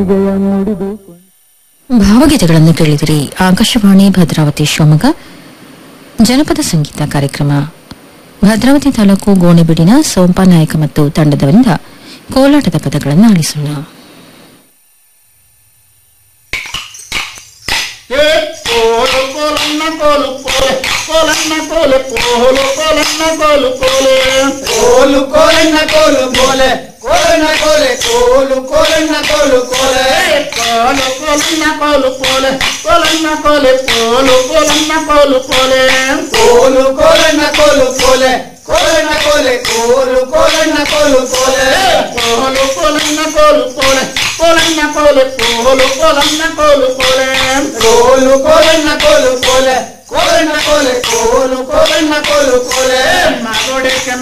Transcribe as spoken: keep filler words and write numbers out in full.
ಭಾವಗೀತೆಗಳನ್ನು ಕೇಳಿದಿರಿ. ಆಕಾಶವಾಣಿ ಭದ್ರಾವತಿ ಶಿವಮೊಗ್ಗ ಜನಪದ ಸಂಗೀತ ಕಾರ್ಯಕ್ರಮ. ಭದ್ರಾವತಿ ತಾಲೂಕು ಗೋಣಿಬೀಡಿನ ಸೋಂಪಾ ನಾಯಕ ಮತ್ತು ತಂಡದವರಿಂದ ಕೋಲಾಟದ ಪದಗಳನ್ನು ಆಲಿಸೋಣ. ಕೋಲನ್ನ ಕೋಲು ಕೋಲು ಕೋಲನ್ನ ಕೋಲು ಕೋಲೆ ಕೋಲು ಕೋಲನ್ನ ಕೋಲು ಕೋಲೆ ಕೋಲನ್ನ ಕೋಲೆ ಕೋಲು ಕೋಲನ್ನ ಕೋಲು ಕೋಲೆ ಕೋಲು ಕೋಲನ್ನ ಕೋಲು ಕೋಲೆ ಕೋಲನ್ನ ಕೋಲೆ ಕೋಲು ಕೋಲನ್ನ ಕೋಲು ಕೋಲೆ ಕೋಲು ಕೋಲನ್ನ ಕೋಲು ಕೋಲೆ ಕೋಲನ್ನ ಕೋಲೆ ಕೋಲು ಕೋಲನ್ನ ಕೋಲು ಕೋಲೆ ಕೋಲು ಕೋಲನ್ನ ಕೋಲು ಕೋಲೆ ಕೋಲನ್ನ ಕೋಲೆ ಕೋಲು ಕೋಲನ್ನ ಕೋಲು ಕೋಲೆ ಕೋಲು ಕೋಲನ್ನ ಕೋಲು ಕೋಲೆ ಕೋಲನ್ನ ಕೋಲೆ ಕೋಲು ಕೋಲನ್ನ ಕೋಲು ಕೋಲೆ ಮಗೋಡೆ